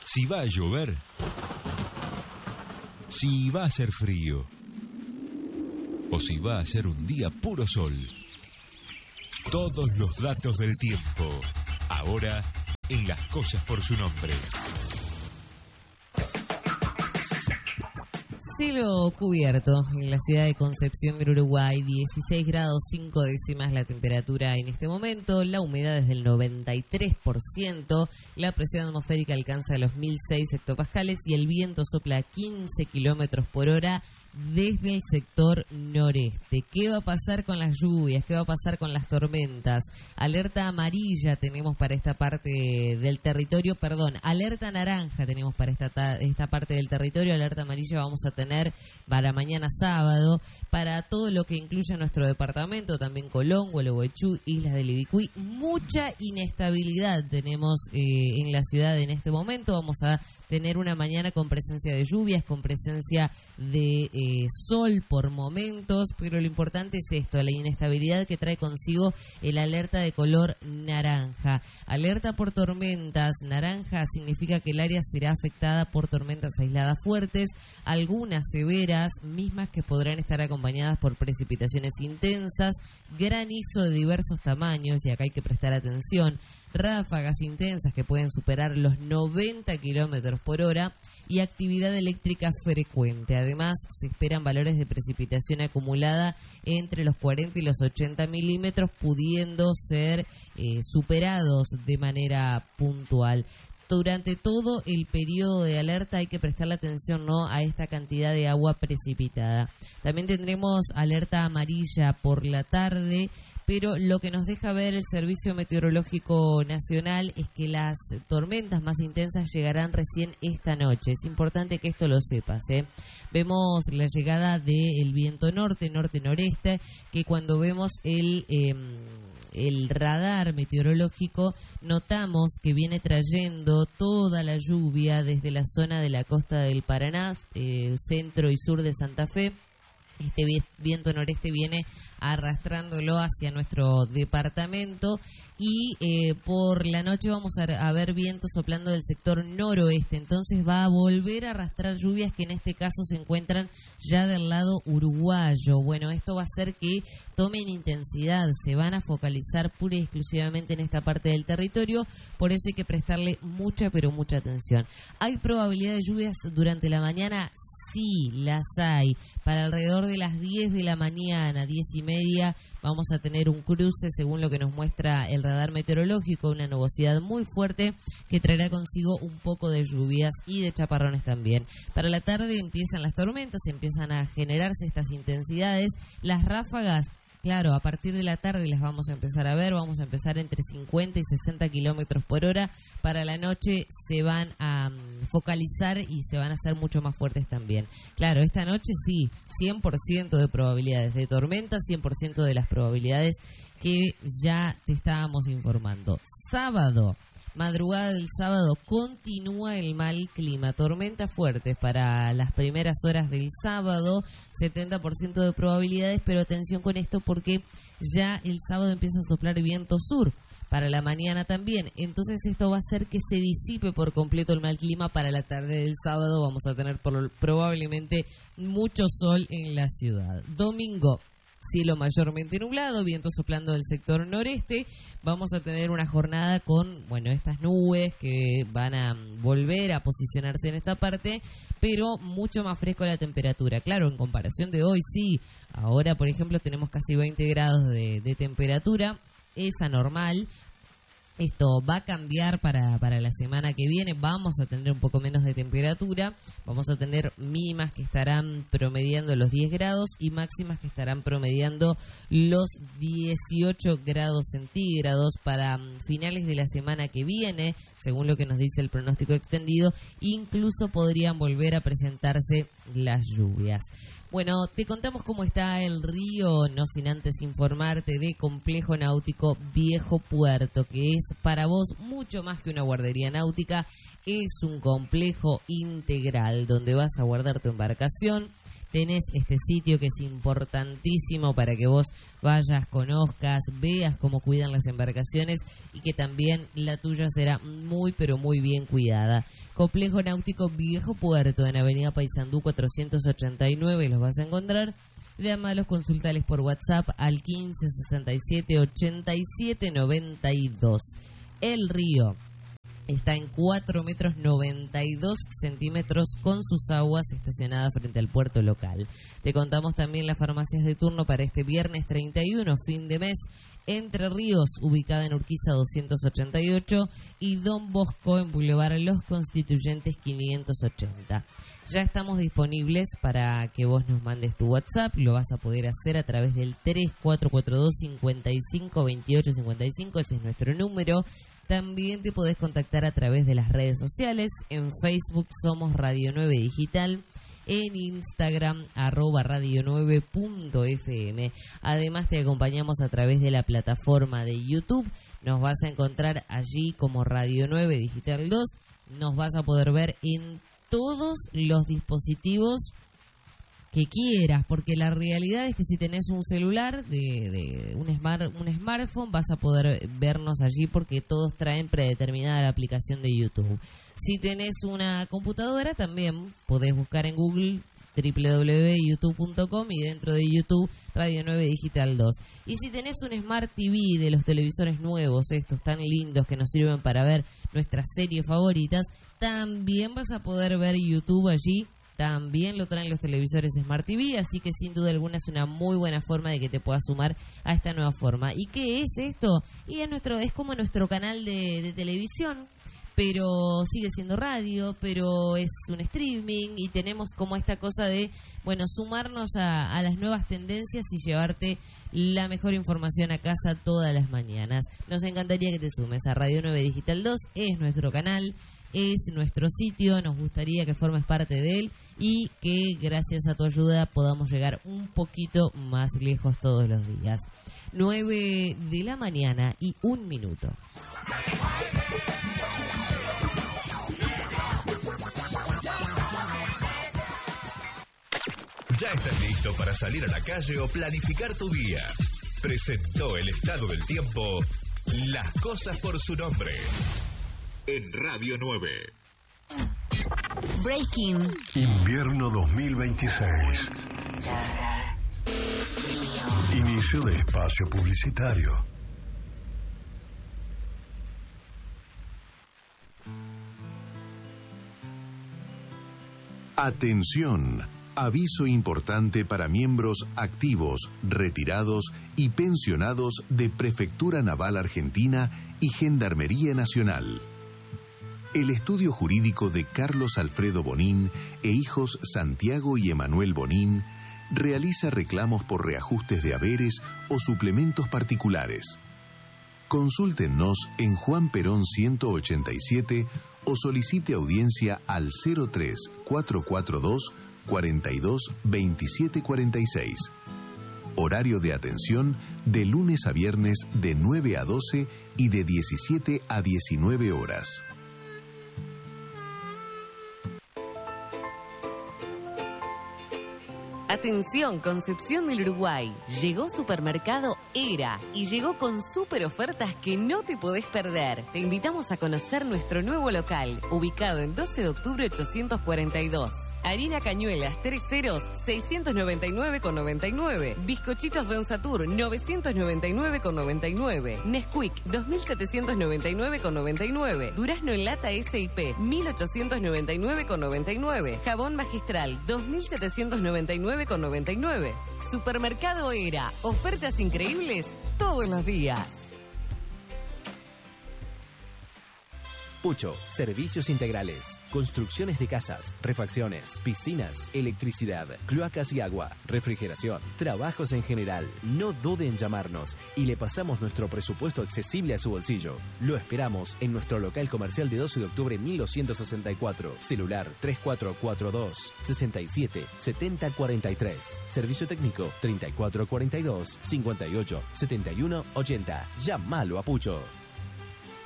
si va a llover, si va a hacer frío o si va a ser un día puro sol. Todos los datos del tiempo, ahora en Las Cosas por su nombre. Cielo cubierto en la ciudad de Concepción del Uruguay, 16 grados 5 décimas la temperatura en este momento, la humedad es del 93%, la presión atmosférica alcanza los 1006 hectopascales y el viento sopla a 15 kilómetros por hora desde el sector noreste. ¿Qué va a pasar con las lluvias? ¿Qué va a pasar con las tormentas? Alerta amarilla tenemos para esta parte del territorio, alerta naranja tenemos para esta parte del territorio, alerta amarilla vamos a tener para mañana sábado, para todo lo que incluye nuestro departamento, también Colón, Gualeguaychú, Islas del Ibicuí. Mucha inestabilidad tenemos en la ciudad en este momento. Vamos a tener una mañana con presencia de lluvias, con presencia de sol por momentos, pero lo importante es esto, la inestabilidad que trae consigo el alerta de color naranja. Alerta por tormentas, naranja significa que el área será afectada por tormentas aisladas fuertes, algunas severas, mismas que podrán estar acompañadas por precipitaciones intensas, granizo de diversos tamaños, y acá hay que prestar atención, ráfagas intensas que pueden superar los 90 kilómetros por hora y actividad eléctrica frecuente. Además, se esperan valores de precipitación acumulada entre los 40 y los 80 milímetros, pudiendo ser superados de manera puntual. Durante todo el periodo de alerta hay que prestarle atención, ¿no?, a esta cantidad de agua precipitada. También tendremos alerta amarilla por la tarde, pero lo que nos deja ver el Servicio Meteorológico Nacional es que las tormentas más intensas llegarán recién esta noche. Es importante que esto lo sepas, ¿eh? Vemos la llegada del viento norte-noreste, que cuando vemos el radar meteorológico notamos que viene trayendo toda la lluvia desde la zona de la costa del Paraná, centro y sur de Santa Fe. Este viento noreste viene arrastrándolo hacia nuestro departamento y por la noche vamos a ver vientos soplando del sector noroeste, entonces va a volver a arrastrar lluvias que en este caso se encuentran ya del lado uruguayo. Bueno, esto va a hacer que tomen intensidad, se van a focalizar pura y exclusivamente en esta parte del territorio, por eso hay que prestarle mucha pero mucha atención. ¿Hay probabilidad de lluvias durante la mañana? Sí, las hay. Para alrededor de las 10 de la mañana, 10:30, vamos a tener un cruce, según lo que nos muestra el radar meteorológico, una nubosidad muy fuerte que traerá consigo un poco de lluvias y de chaparrones también. Para la tarde empiezan las tormentas, empiezan a generarse estas intensidades, las ráfagas. Claro, a partir de la tarde las vamos a empezar a ver, vamos a empezar entre 50 y 60 kilómetros por hora. Para la noche se van a focalizar y se van a hacer mucho más fuertes también. Claro, esta noche sí, 100% de probabilidades de tormenta, 100% de las probabilidades que ya te estábamos informando. Sábado. Madrugada del sábado continúa el mal clima, tormentas fuertes para las primeras horas del sábado, 70% de probabilidades, pero atención con esto porque ya el sábado empieza a soplar viento sur, para la mañana también, entonces esto va a hacer que se disipe por completo el mal clima. Para la tarde del sábado vamos a tener probablemente mucho sol en la ciudad. Domingo, cielo mayormente nublado, viento soplando del sector noreste. Vamos a tener una jornada con, estas nubes que van a volver a posicionarse en esta parte, pero mucho más fresco la temperatura. Claro, en comparación de hoy, sí. Ahora, por ejemplo, tenemos casi 20 grados de temperatura. Es anormal. Esto va a cambiar para la semana que viene. Vamos a tener un poco menos de temperatura. Vamos a tener mínimas que estarán promediando los 10 grados y máximas que estarán promediando los 18 grados centígrados para finales de la semana que viene, según lo que nos dice el pronóstico extendido. Incluso podrían volver a presentarse las lluvias. Bueno, te contamos cómo está el río, no sin antes informarte de Complejo Náutico Viejo Puerto, que es para vos mucho más que una guardería náutica, es un complejo integral donde vas a guardar tu embarcación. tenés este sitio que es importantísimo para que vos vayas, conozcas, veas cómo cuidan las embarcaciones y que también la tuya será muy pero muy bien cuidada. Complejo Náutico Viejo Puerto, en Avenida Paysandú 489, los vas a encontrar. Llámalos, consultales por WhatsApp al 15 67 87 92. El río está en 4 metros 92 centímetros con sus aguas estacionadas frente al puerto local. Te contamos también las farmacias de turno para este viernes 31, fin de mes. Entre Ríos, ubicada en Urquiza 288, y Don Bosco en Boulevard Los Constituyentes 580. Ya estamos disponibles para que vos nos mandes tu WhatsApp. Lo vas a poder hacer a través del 3442 55 28 55. Ese es nuestro número. También te podés contactar a través de las redes sociales. En Facebook somos Radio 9 Digital. En Instagram, @radio9.fm. Además te acompañamos a través de la plataforma de YouTube. Nos vas a encontrar allí como Radio 9 Digital 2. Nos vas a poder ver en todos los dispositivos que quieras, porque la realidad es que si tenés un celular, de un smartphone, vas a poder vernos allí porque todos traen predeterminada la aplicación de YouTube. Si tenés una computadora, también podés buscar en Google www.youtube.com y dentro de YouTube Radio 9 Digital 2. Y si tenés un Smart TV de los televisores nuevos, estos tan lindos que nos sirven para ver nuestras series favoritas, también vas a poder ver YouTube allí. También lo traen los televisores Smart TV, así que sin duda alguna es una muy buena forma de que te puedas sumar a esta nueva forma. ¿Y qué es esto? Y es como nuestro canal de televisión, pero sigue siendo radio, pero es un streaming y tenemos como esta cosa de, bueno, sumarnos a las nuevas tendencias y llevarte la mejor información a casa todas las mañanas. Nos encantaría que te sumes a Radio 9 Digital 2, es nuestro canal, es nuestro sitio, nos gustaría que formes parte de él y que gracias a tu ayuda podamos llegar un poquito más lejos todos los días. 9 de la mañana y 1 minuto. ¿Ya estás listo para salir a la calle o planificar tu día? Presentó el estado del tiempo Las Cosas por su Nombre en Radio 9. Breaking. Invierno 2026. Inicio de espacio publicitario. Atención. Aviso importante para miembros activos, retirados y pensionados de Prefectura Naval Argentina y Gendarmería Nacional. El estudio jurídico de Carlos Alfredo Bonín e hijos Santiago y Emanuel Bonín realiza reclamos por reajustes de haberes o suplementos particulares. Consúltennos en Juan Perón 187 o solicite audiencia al 03 442 42 27 46. Horario de atención de lunes a viernes de 9 a 12 y de 17 a 19 horas. Atención, Concepción del Uruguay. Llegó Supermercado Era y llegó con súper ofertas que no te podés perder. Te invitamos a conocer nuestro nuevo local, ubicado en 12 de octubre 842. Harina Cañuelas 3 ceros 699,99. Bizcochitos Don Satur 999,99. Nesquik 2799,99. Durazno en lata S&P 1899,99. Jabón Magistral 2799,99. Supermercado Era. Ofertas increíbles todos los días. Pucho, servicios integrales, construcciones de casas, refacciones, piscinas, electricidad, cloacas y agua, refrigeración, trabajos en general. No dude en llamarnos y le pasamos nuestro presupuesto accesible a su bolsillo. Lo esperamos en nuestro local comercial de 12 de octubre 1264, celular 3442 67 70 43, servicio técnico 3442 58 71 80. Llámalo a Pucho.